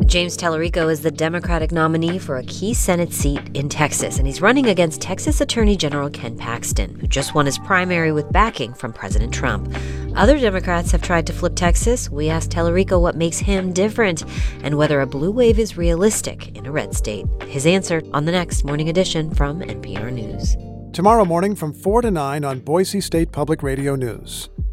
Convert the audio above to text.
James Tallarico is the Democratic nominee for a key Senate seat in Texas, and he's running against Texas Attorney General Ken Paxton, who just won his primary with backing from President Trump. Other Democrats have tried to flip Texas. We asked Tallarico what makes him different and whether a blue wave is realistic in a red state. His answer on the next Morning Edition from NPR News. Tomorrow morning from 4 to 9 on Boise State Public Radio News.